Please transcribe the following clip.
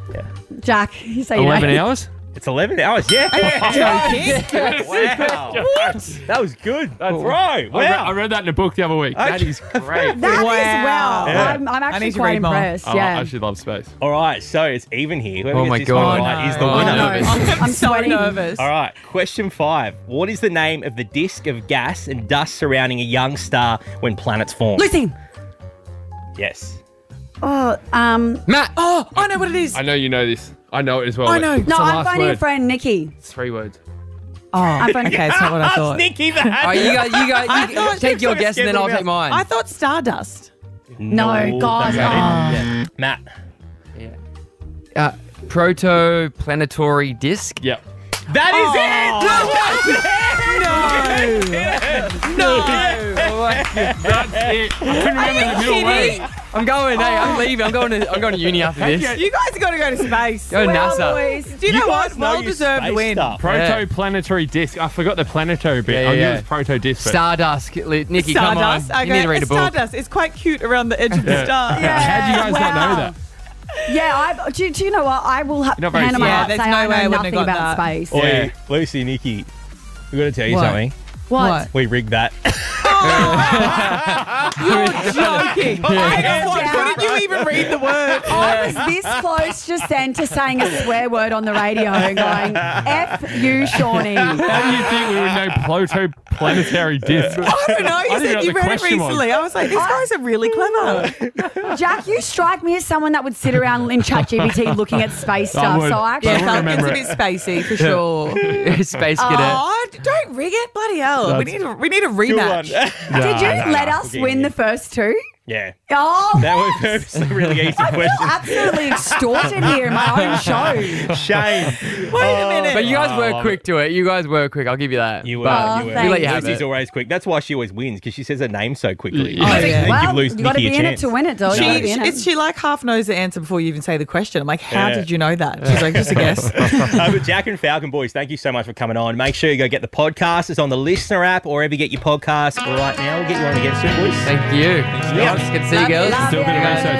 Jack, you say you 11 know. hours? It's 11 hours. Yeah. Wow. That was good. That's right. Wow. I read that in a book the other week. That is great. That is Wow. well. Yeah. I'm I actually need to quite read more. impressed. Oh, Yeah. I actually love space. All right. So it's even here. Whoever Oh my gets this one God. right is the Oh, winner. no. I'm so sweating. nervous. All right. Question 5. What is the name of the disk of gas and dust surrounding a young star when planets form? Lucy. Yes. Oh, Matt! Oh, I know what it is. I know you know this. I know it as well. I know. What's no, the I'm last phoning word? a friend, Nikki. It's 3 words. Oh, okay, it's not what I Ask thought. Nikki that. All right, you thought- guys take your guess and then I'll take mine. I thought Stardust. No, God, that's no. it. Matt. Protoplanetary disk. Yep. That is No. That's it. I couldn't remember the middle word. I'm going. Hey, I'm leaving. I'm going to uni after this. You guys got to go to space. Go Well, NASA. boys. Do you know what? guys know Well your deserved space win. stuff. Protoplanetary disk. I forgot the planetary bit. Yeah, I knew yeah. it was proto disk. Stardust. Nikki, come on. Stardust. Okay. You need to read a It's book. Stardust. It's quite cute around the edge of the star. Yeah. How'd you guys not know that? Yeah, do you know what? I will You're not very hand on my smart. heart Yeah, say there's no I way I know wouldn't have nothing got about that. space. Oi, Yeah. Lucy, Nikki, we got to tell you What? something. What? We rigged that. You're joking. Hang on, what? Couldn't you even read the word? I was this close just then to saying a swear word on the radio and going, F you, Shawnee. How do you think we would know protoplanetary disk? I don't know. You I didn't know said what you the read it question was. recently. I was like, these guys are really clever. Jack, you strike me as someone that would sit around in ChatGPT looking at space stuff. would. So I actually I Yeah, wouldn't Falcon's remember a bit spacey for sure. Space cadet. Oh, don't rig it, bloody hell! We need a rematch. Did you let us win the first two? Yeah. Oh, That was purposely really easy I feel question. absolutely extorted here in my own show. Shame. Wait a minute. But you guys were love quick to it. You guys were quick. I'll give you that. You were. Oh, you were. thanks. We let you have Lucy's it. always quick. That's why she always wins, because she says her name so quickly. Yeah. Oh, yeah. Well, Give you got to Nikki be a in it chance. to win it, though. You gotta be in it. She like half knows the answer before you even say the question. I'm like, how Yeah. did you know that? She's like, just a guess. But Jack and Falcon boys, thank you so much for coming on. Make sure you go get the podcast. It's on the Listener app or wherever you get your podcasts right now. We'll get you on again soon, boys. Thank you. Yeah. Good to see you girls. Love Still a bit of ya. research